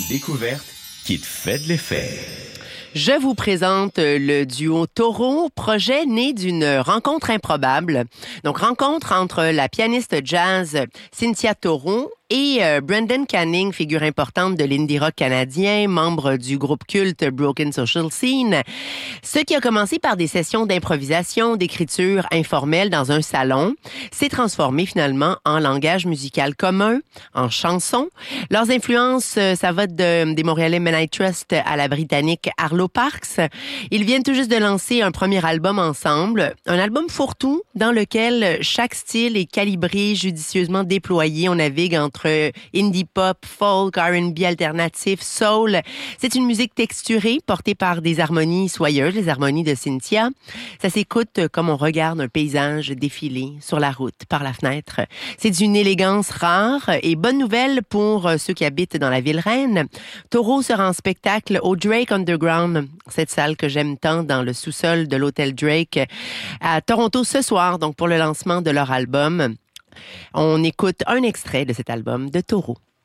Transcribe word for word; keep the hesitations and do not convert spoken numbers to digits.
découverte qui te fait de l'effet. Je vous présente le duo Taureau, projet né d'une rencontre improbable. Donc, rencontre entre la pianiste jazz Cynthia Taureau et euh, Brendan Canning, figure importante de l'indie rock canadien, membre du groupe culte Broken Social Scene. Ce qui a commencé par des sessions d'improvisation, d'écriture informelle dans un salon, s'est transformé finalement en langage musical commun, en chansons. Leurs influences, ça va de, des Montréalais Men I Trust à la britannique Arlo Parks. Ils viennent tout juste de lancer un premier album ensemble, un album fourre-tout dans lequel chaque style est calibré, judicieusement déployé. On navigue entre indie pop, folk, R and B alternatif, soul. C'est une musique texturée, portée par des harmonies soyeuses, les harmonies de Cynthia. Ça s'écoute comme on regarde un paysage défiler sur la route, par la fenêtre. C'est d'une élégance rare et bonne nouvelle pour ceux qui habitent dans la ville reine. Taureau sera en spectacle au Drake Underground, cette salle que j'aime tant dans le sous-sol de l'hôtel Drake, à Toronto ce soir, donc pour le lancement de leur album. On écoute un extrait de cet album de Taureau.